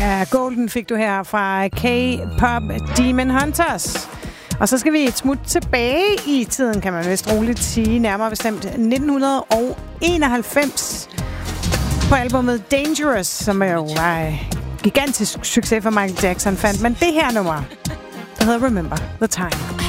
Ja, Golden fik du her fra K-Pop Demon Hunters. Og så skal vi et smut tilbage i tiden, kan man vist roligt sige. Nærmere bestemt 1991 på albumet Dangerous, som jo var gigantisk succes for Michael Jackson, fandt man det her nummer, der hedder Remember the Time.